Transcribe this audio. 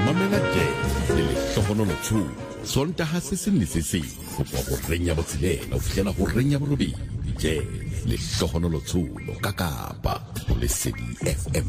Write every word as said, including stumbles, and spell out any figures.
mamela jazz le lehlohonolo tshuo sontaha se seng le se seng go tswa go reng ya botshelela ho fihlela go reng ya borobedi jazz lehlohonolo tshuo ka Kapa ho Lesedi F M.